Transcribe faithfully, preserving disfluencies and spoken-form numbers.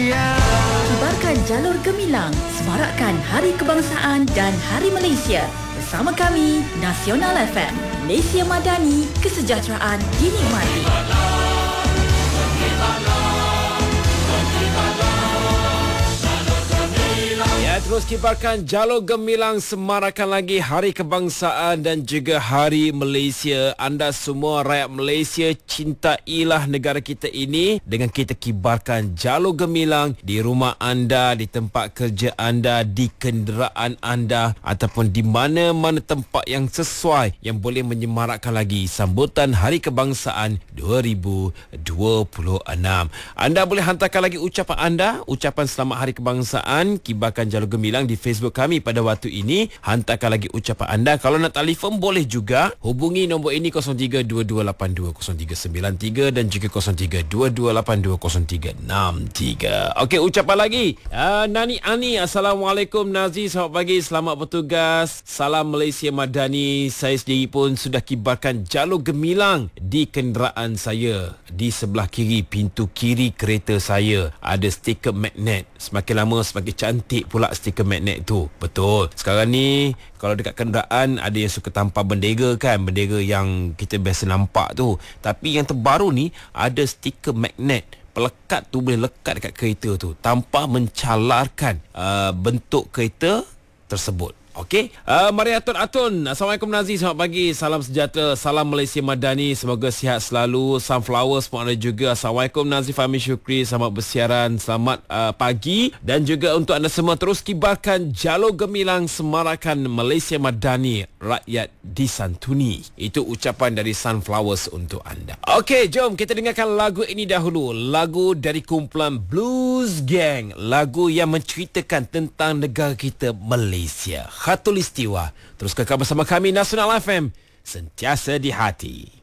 Kibarkan jalur gemilang, semarakkan Hari Kebangsaan dan Hari Malaysia. Bersama kami, Nasional F M. Malaysia Madani, kesejahteraan dinikmati. Ya, terus kibarkan jalur gemilang, semarakan lagi Hari Kebangsaan dan juga Hari Malaysia. Anda semua rakyat Malaysia, cintailah negara kita ini dengan kita kibarkan jalur gemilang di rumah anda, di tempat kerja anda, di kenderaan anda ataupun di mana-mana tempat yang sesuai yang boleh menyemarakkan lagi sambutan Hari Kebangsaan dua ribu dua puluh enam. Anda boleh hantarkan lagi ucapan anda, ucapan selamat Hari Kebangsaan, kibarkan jalur gemilang di Facebook kami pada waktu ini. Hantarkan lagi ucapan anda. Kalau nak telefon boleh juga hubungi nombor ini kosong tiga dua dua lapan dua kosong tiga sembilan tiga dan juga kosong tiga dua dua lapan dua kosong tiga enam tiga. Okey, ucapan lagi. Uh, Nani Ani, Assalamualaikum Nazi, selamat pagi, selamat bertugas. Salam Malaysia Madani. Saya sendiri pun sudah kibarkan jalur gemilang di kenderaan saya. Di sebelah kiri, pintu kiri kereta saya ada stiker magnet. Semakin lama semakin cantik pula stiker magnet tu. Betul. Sekarang ni kalau dekat kenderaan ada yang suka tampal bendera kan, bendera yang kita biasa nampak tu. Tapi yang terbaru ni ada stiker magnet. Pelekat tu boleh lekat dekat kereta tu tanpa mencalarkan uh, bentuk kereta tersebut. Okey, uh, mari Atun Atun. Assalamualaikum Nazi, selamat pagi, salam sejahtera, salam Malaysia Madani, semoga sihat selalu. Sunflowers pun ada juga. Assalamualaikum Nazi Fahmi Syukri, selamat bersiaran, selamat uh, pagi. Dan juga untuk anda semua, terus kibarkan jalur gemilang, semarakan Malaysia Madani, rakyat disantuni. Itu ucapan dari Sunflowers untuk anda. Okey, jom kita dengarkan lagu ini dahulu. Lagu dari kumpulan Blues Gang, lagu yang menceritakan tentang negara kita Malaysia. Khatulistiwa. Terus kekal bersama kami Nasional F M, sentiasa di hati.